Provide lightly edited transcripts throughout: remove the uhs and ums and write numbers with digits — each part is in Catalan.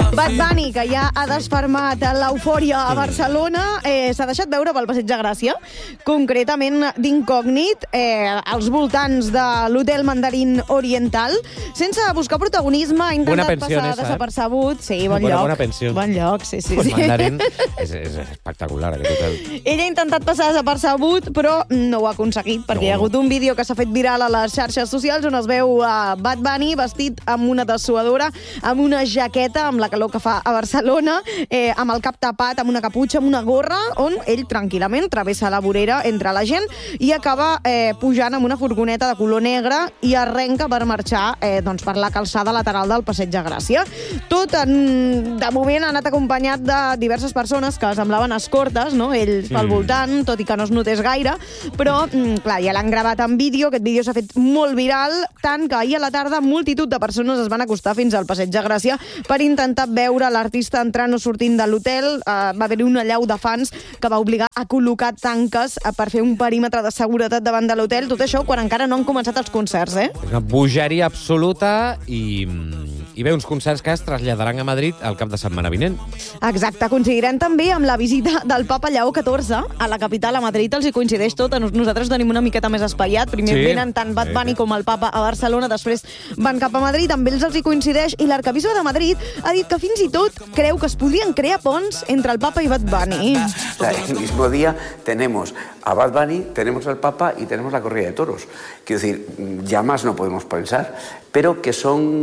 Bad Bunny, que ja ha desfermat l'eufòria a Barcelona, s'ha deixat veure pel Passeig de Gràcia, concretament d'incògnit, als voltants de l'Hotel Mandarín Oriental, sense buscar protagonisme, ha intentat passar desapercebut. Sí, bon lloc. Bona pensió. Bon lloc, sí. El Mandarín és espectacular, aquest hotel. Ell ha intentat passar desapercebut, però no ho ha aconseguit, perquè hi ha hagut un vídeo que s'ha fet viral a les xarxes socials on es veu Bad Bunny vestit amb una dessuadora, amb una jaqueta, amb la calor que fa a Barcelona, amb el cap tapat, amb una caputxa, amb una gorra, on ell tranquil·lament travessa la vorera entre la gent i acaba pujant amb una furgoneta de color negre i arrenca per marxar per la calçada lateral del Passeig de Gràcia. Tot, de moment, ha anat acompanyat de diverses persones que semblaven escortes, no? Ells pel voltant, tot i que no es notés gaire, però, clar, ja l'han gravat en vídeo, aquest vídeo s'ha fet molt viral, tant que ahir a la tarda multitud de persones es van acostar fins al Passeig de Gràcia per intentar veure l'artista entrant o sortint de l'hotel. Va haver-hi una allau de fans que va obligar a col·locar tanques per fer un perímetre de seguretat davant de l'hotel. Tot això quan encara no han començat els concerts, És una bogeria absoluta i bé, uns concerts que es traslladaran a Madrid el cap de setmana vinent. Exacte, coincidirem també amb la visita del papa Lleó XIV a la capital, a Madrid. Els hi coincideix tot. Nosaltres tenim una miqueta més espaiat. Primer venen tant Bad Bunny com el papa a Barcelona, després van cap a Madrid, amb ells els hi coincideix, i l'arquebisbe de Madrid ha dit que fins i tot creu que es podrien crear ponts entre el papa i Bad Bunny. El mismo día tenemos a Bad Bunny, tenemos al Papa y tenemos la corrida de toros. Quiero decir, ya más no podemos pensar, pero que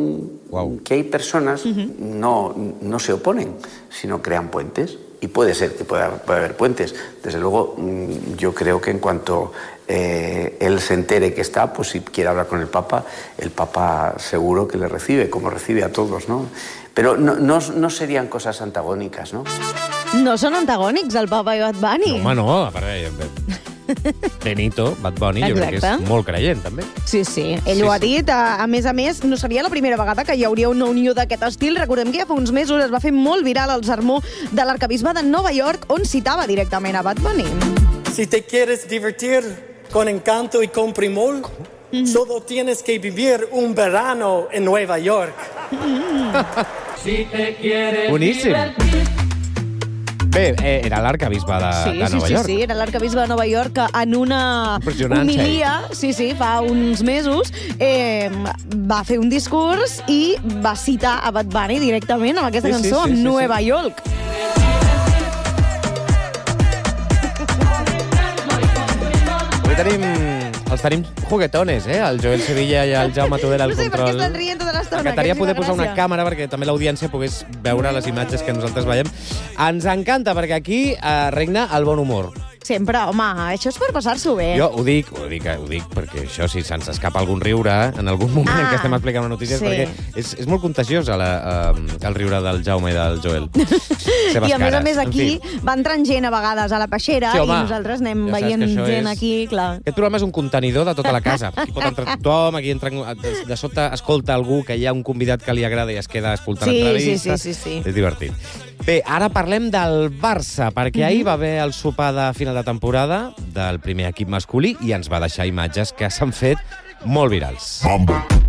que hay personas no se oponen, sino crean puentes. Y puede ser que pueda haber puentes. Desde luego, yo creo que en cuanto él se entere que está, pues si quiere hablar con el Papa seguro que le recibe, como recibe a todos, ¿no? Pero no serían cosas antagónicas, ¿no? No són antagònics, el papa i Bad Bunny. No, home, no. A part, Benito, Bad Bunny, jo crec que és molt creient, també. Sí, ell ho ha dit. A més, no seria la primera vegada que hi hauria una unió d'aquest estil. Recordem que ja fa uns mesos es va fer molt viral el sermó de l'arquebisbe de Nova York, on citava directament a Bad Bunny. Si te quieres divertir con encanto y con primor, solo tienes que vivir un verano en Nueva York. Si te quieres boníssim. Bé, era l'arquebisbe de Nova York. Sí, era l'arquebisbe de Nova York que en una homilia, fa uns mesos, va fer un discurs i va citar a Bad Bunny directament amb aquesta cançó, amb Nueva York. Avui els tenim juguetones, el Joel Sevilla i el Jaume Tudela al control. No sé per què estan rient tota l'estona. M'encantaria poder posar una càmera perquè també l'audiència pogués veure les imatges que nosaltres veiem. Ens encanta perquè aquí regna el bon humor. Sempre, home, això és per passar-s'ho bé. Jo ho dic perquè això, si se'ns escapa algun riure en algun moment en què estem explicant una notícia, perquè és molt contagiós el riure del Jaume i del Joel. I a més aquí va entrant gent a vegades a la peixera i nosaltres anem veient gent aquí, clar. Aquest programa és un contenidor de tota la casa. Aquí pot entrar tothom, aquí de sota escolta algú que hi ha un convidat que li agrada i es queda escoltant l'entrevista. Sí. És divertit. Bé, ara parlem del Barça, perquè ahir va haver el sopar de final de temporada del primer equip masculí i ens va deixar imatges que s'han fet molt virals.